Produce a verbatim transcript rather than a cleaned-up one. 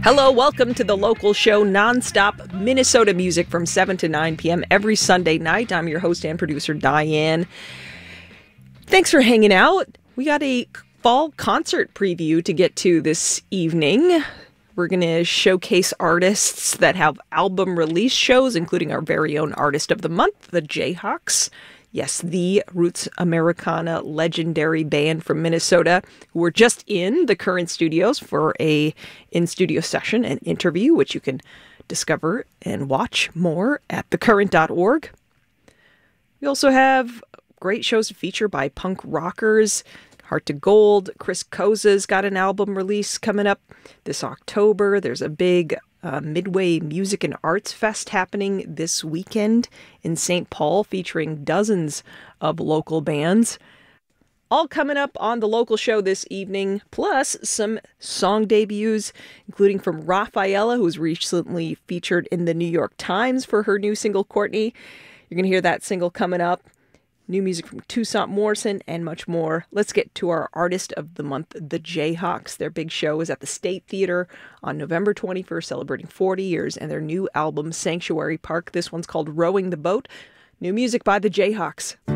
Hello, welcome to the local show, nonstop Minnesota music from seven to nine p.m. every Sunday night. I'm your host and producer, Diane. Thanks for hanging out. We got a fall concert preview to get to this evening. We're going to showcase artists that have album release shows, including our very own artist of the month, the Jayhawks. Yes, the Roots Americana legendary band from Minnesota, who were just in the Current Studios for a in-studio session and interview, which you can discover and watch more at the current dot org. We also have great shows to feature by punk rockers. Heart to Gold, Chris Koza's got an album release coming up this October. There's a big uh, Midway Music and Arts Fest happening this weekend in Saint Paul, featuring dozens of local bands. All coming up on the local show this evening, plus some song debuts, including from Rafaela, who was recently featured in the New York Times for her new single, Courtney. You're going to hear that single coming up. New music from Toussaint Morrison, and much more. Let's get to our artist of the month, the Jayhawks. Their big show is at the State Theater on November twenty-first, celebrating forty years, and their new album, Sanctuary Park. This one's called Rowing the Boat. New music by the Jayhawks.